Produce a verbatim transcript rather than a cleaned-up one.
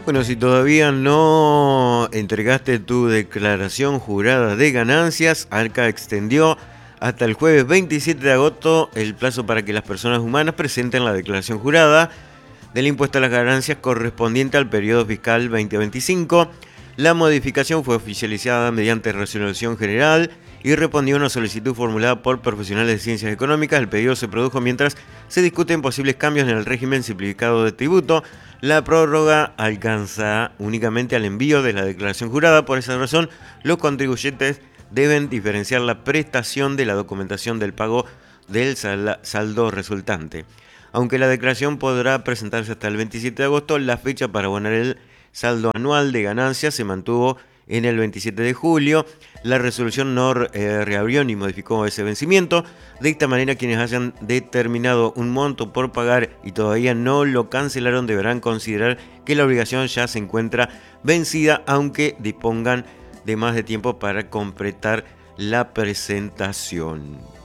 Bueno, si todavía no entregaste tu declaración jurada de ganancias, ARCA extendió hasta el jueves veintisiete de agosto el plazo para que las personas humanas presenten la declaración jurada del impuesto a las ganancias correspondiente al periodo fiscal veinte veinticinco. La modificación fue oficializada mediante resolución general y respondió a una solicitud formulada por profesionales de ciencias económicas. El pedido se produjo mientras se discuten posibles cambios en el régimen simplificado de tributo. La prórroga alcanza únicamente al envío de la declaración jurada. Por esa razón, los contribuyentes deben diferenciar la prestación de la documentación del pago del saldo resultante. Aunque la declaración podrá presentarse hasta el veintisiete de agosto, la fecha para abonar el saldo anual de ganancias se mantuvo en el veintisiete de julio. La resolución no eh, reabrió ni modificó ese vencimiento. De esta manera, quienes hayan determinado un monto por pagar y todavía no lo cancelaron deberán considerar que la obligación ya se encuentra vencida, aunque dispongan de más de tiempo para completar la presentación.